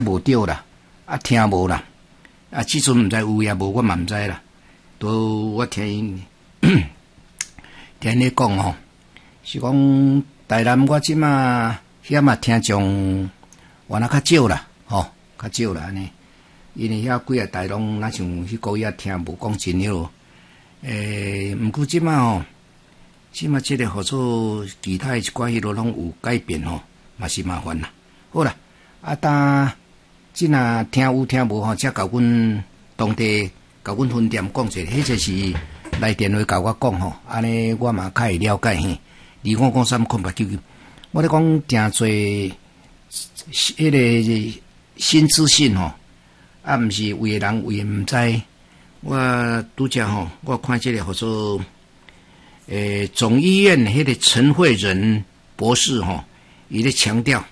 无对啦，听无啦，即阵毋知有也无，我嘛毋知啦。都我听听你讲吼，是讲台南我即马遐嘛听众原来较少啦，较少啦安尼。因为遐几啊台拢若像迄个月听无讲真了，毋过即马即马即个合作其他一寡迄落拢有改变嘛是麻烦啦。好啦，当即若听有听无则甲阮当地甲阮分店讲者，迄就是来电话甲我讲安尼我嘛较会了解嘿。25939899，我咧讲诚侪迄个新资讯毋是有的人有的毋知。我拄则我看这个合作总医院迄个陈慧仁博士伊咧强调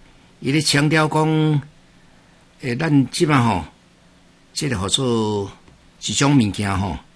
讲，咱即马这个合作一种物件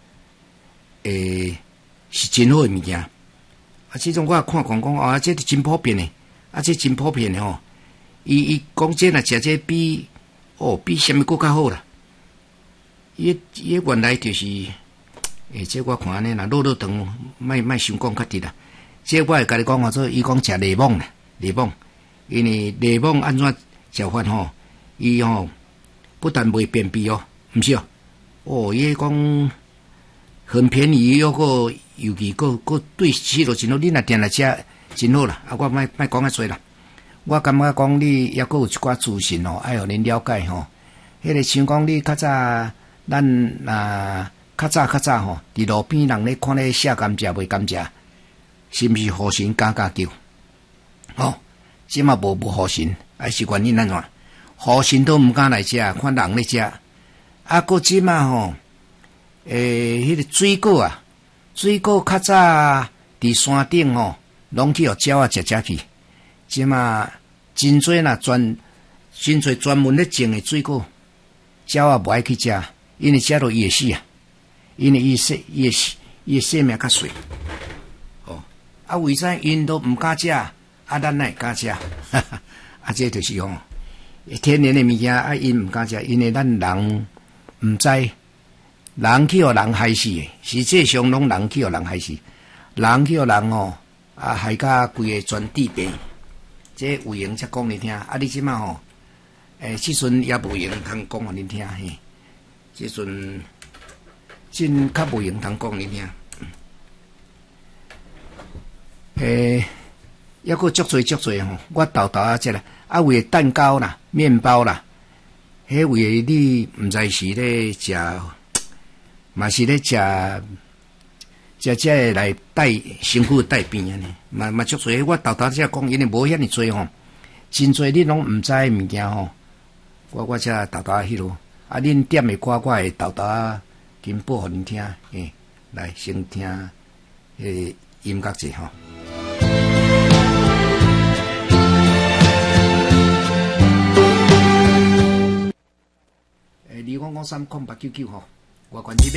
是真好的物件。即种我看讲这真普遍的，这真普遍的伊讲这若食这比什么国较好啦？伊原来就是，这我看安尼啦，落长，莫想讲较直啦。这我会甲你讲做，伊讲食柠檬啦，柠檬，因为柠檬安怎食法伊不但袂便秘毋是伊讲很便宜，尤其对吃落真好，你若定来食真好啦。我莫讲遐多啦。我感觉讲你抑阁有一寡资讯爱互恁了解迄个像讲你较早，咱较早伫路边人咧看咧写甘蔗袂甘蔗，是毋是互神加救？即嘛无互神，是原因安怎？互神都毋敢来食，看人咧食。搁即嘛迄个水果较早伫山顶拢去互鸟仔食去。即嘛真侪专门咧种诶水果，鸟仔无爱去食，因为食到伊会死啊，因为伊诶生命较细。为啥因都毋敢食，咱会敢食？这就是天然诶物件，因毋敢食，因为咱人毋知，人去互人害死诶，实际上拢人去互人害死，人去互人害甲规个全地病。这有闲才讲你听，你即马即阵也无闲通讲互恁听嘿，即阵真较无闲通讲恁听。抑阁足侪我豆即个为蛋糕啦、面包啦，迄为你毋知是咧食，嘛是咧食会来带身躯带病安尼，嘛足侪。我豆才讲，因为无遐尼多真侪你拢毋知诶物件我才豆迄落。恁点诶歌，我会豆紧播互恁听。来先听音乐者25530899我关机。